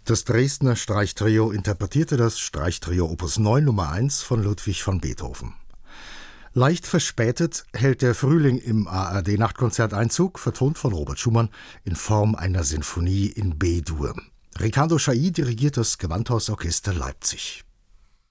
Das Dresdner Streichtrio interpretierte das Streichtrio Opus 9 Nummer 1 von Ludwig van Beethoven. Leicht verspätet hält der Frühling im ARD-Nachtkonzert Einzug, vertont von Robert Schumann in Form einer Sinfonie in B-Dur. Riccardo Chailly dirigiert das Gewandhausorchester Leipzig.